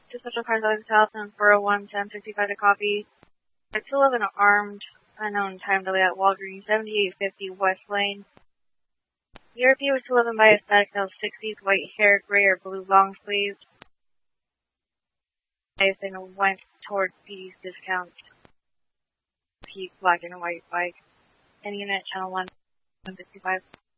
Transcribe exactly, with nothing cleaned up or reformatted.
to Special Cars Alex House and four oh one ten fifty-five to copy. I two eleven armed, unknown time delay at Walgreens, seventy-eight fifty West Lane. E R P was two eleven by a static L sixties, white hair, gray or blue long sleeves. I then went toward P D's discount. Peak black and white bike. Any unit, channel one, one fifty-five.